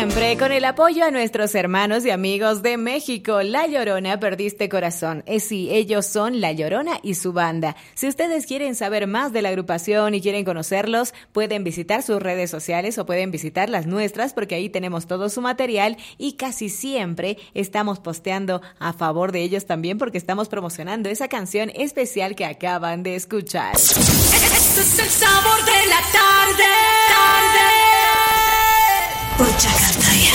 siempre, con el apoyo a nuestros hermanos y amigos de México, La Llorona, Perdiste Corazón. Sí, ellos son La Llorona y su banda. Si ustedes quieren saber más de la agrupación y quieren conocerlos, pueden visitar sus redes sociales o pueden visitar las nuestras, porque ahí tenemos todo su material y casi siempre estamos posteando a favor de ellos también, porque estamos promocionando esa canción especial que acaban de escuchar. Este es el sabor de la tarde. Por Jakarta.